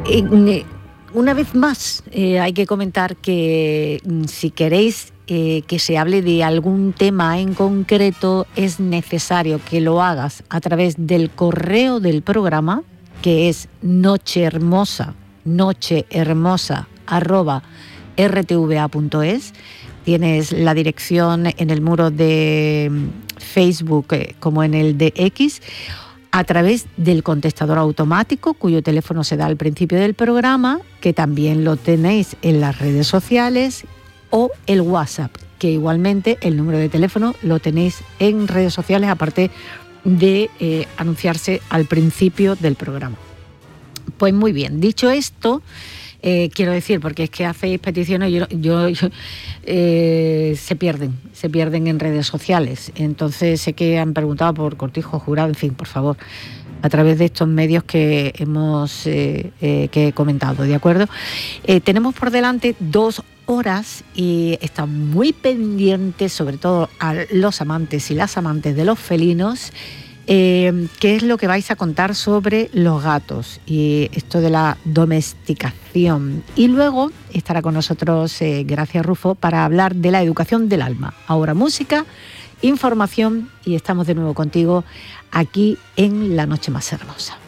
Una vez más, hay que comentar que si queréis que se hable de algún tema en concreto, es necesario que lo hagas a través del correo del programa, que es nochehermosa@rtva.es. Tienes la dirección en el muro de Facebook como en el de X, a través del contestador automático, cuyo teléfono se da al principio del programa, que también lo tenéis en las redes sociales, o el WhatsApp, que igualmente el número de teléfono lo tenéis en redes sociales, aparte de anunciarse al principio del programa. Pues muy bien, dicho esto, quiero decir, porque es que hacéis peticiones, se pierden en redes sociales. Entonces sé que han preguntado por Cortijo Jurado, en fin, por favor, a través de estos medios que he comentado, ¿de acuerdo? Tenemos por delante 2 horas y está muy pendiente, sobre todo a los amantes y las amantes de los felinos, qué es lo que vais a contar sobre los gatos y esto de la domesticación. Y luego estará con nosotros Gracia Rufo para hablar de la educación del alma. Ahora música, información y estamos de nuevo contigo aquí en La Noche Más Hermosa.